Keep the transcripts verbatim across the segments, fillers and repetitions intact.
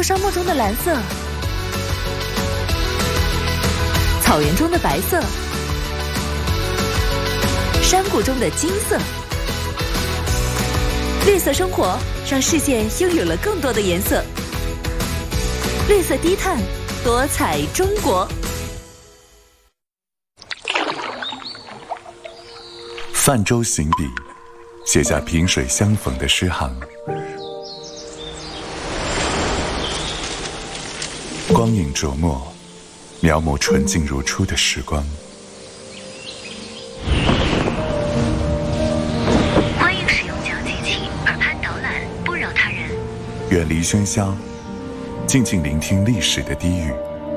旧沙漠中的蓝色，草原中的白色，山谷中的金色。绿色生活让世界拥有了更多的颜色。绿色低碳，多彩中国。 泛舟行笔，写下萍水相逢的诗行。光影琢磨，描摹纯净如初的时光。 欢迎使用讲解器，耳畔导览，不扰他人。 远离喧嚣，静静聆听历史的低语。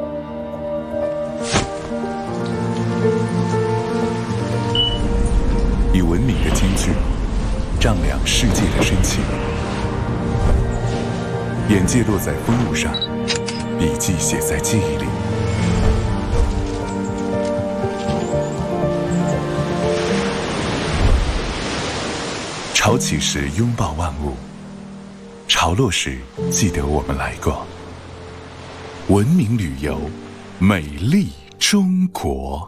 以文明的金句，丈量世界的深情。眼界落在风物上，笔记写在记忆里。潮起时拥抱万物，潮落时记得我们来过。文明旅游，美丽中国。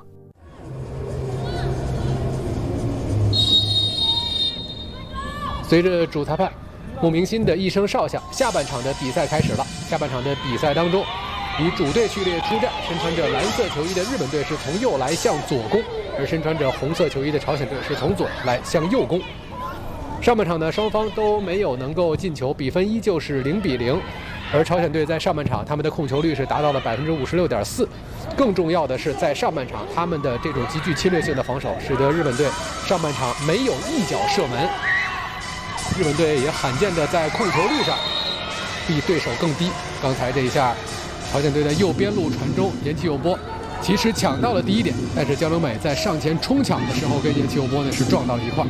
随着主裁判穆明鑫的一声哨响，下半场的比赛开始了。下半场的比赛当中，以主队序列出战，身穿着蓝色球衣的日本队是从右来向左攻，而身穿着红色球衣的朝鲜队是从左来向右攻。上半场呢，双方都没有能够进球，比分依旧是零比零。而朝鲜队在上半场他们的控球率是达到了百分之五十六点四。更重要的是，在上半场他们的这种极具侵略性的防守，使得日本队上半场没有一脚射门。日本队也罕见的在控球率上比对手更低。刚才这一下，朝鲜队的右边路传中，岩崎友波其实抢到了第一点，但是江留美在上前冲抢的时候，跟岩崎友波呢是撞到了一块。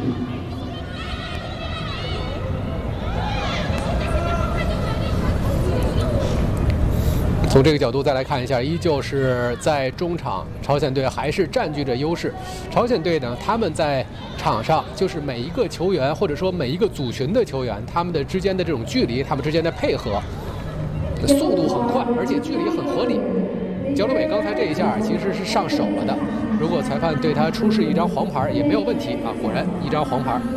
从这个角度再来看一下，依旧是在中场，朝鲜队还是占据着优势。朝鲜队呢，他们在场上就是每一个球员，或者说每一个组群的球员，他们的之间的这种距离，他们之间的配合，速度很快，而且距离很合理。江留美刚才这一下其实是上手了的，如果裁判对他出示一张黄牌也没有问题啊，果然一张黄牌。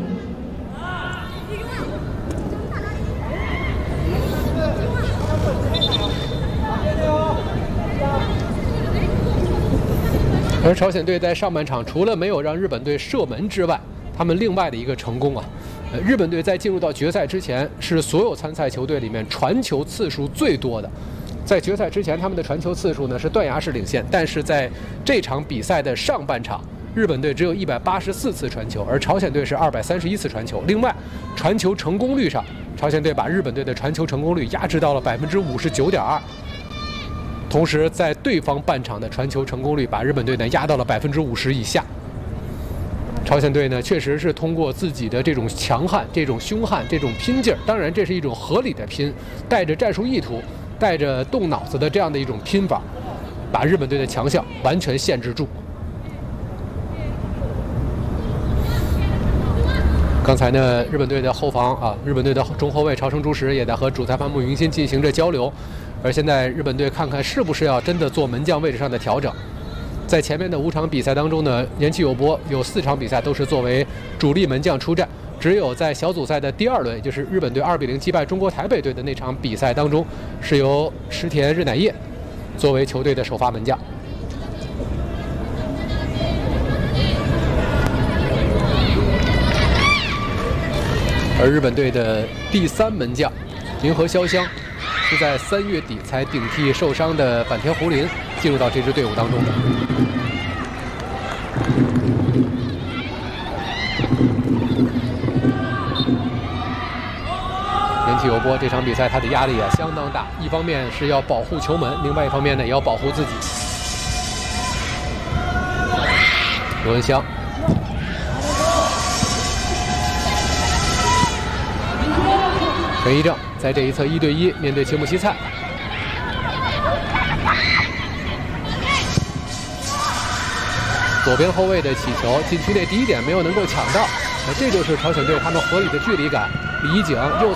而朝鲜队在上半场除了没有让日本队射门之外，他们另外的一个成功啊，呃，日本队在进入到决赛之前是所有参赛球队里面传球次数最多的。在决赛之前，他们的传球次数呢是断崖式领先，但是在这场比赛的上半场，日本队只有一百八十四次传球，而朝鲜队是二百三十一次传球。另外，传球成功率上，朝鲜队把日本队的传球成功率压制到了百分之五十九点二。同时，在对方半场的传球成功率把日本队呢压到了百分之五十以下。朝鲜队呢确实是通过自己的这种强悍、这种凶悍、这种拼劲儿，当然这是一种合理的拼，带着战术意图、带着动脑子的这样的一种拼法，把日本队的强项完全限制住。刚才呢，日本队的后防啊，日本队的中后卫朝生朱实也在和主裁判穆明鑫进行着交流。而现在日本队看看是不是要真的做门将位置上的调整。在前面的五场比赛当中呢，岩崎友波有四场比赛都是作为主力门将出战，只有在小组赛的第二轮，也就是日本队二比零击败中国台北队的那场比赛当中，是由石田日乃叶作为球队的首发门将。而日本队的第三门将银河潇湘是在三月底才顶替受伤的坂田胡林进入到这支队伍当中的。岩崎友波这场比赛他的压力啊相当大，一方面是要保护球门，另外一方面呢也要保护自己。罗文香。陈一正在这一侧一对一面对青木希菜，左边后卫的起球，禁区内第一点没有能够抢到，那这就是朝鲜队他们合理的距离感。李一景右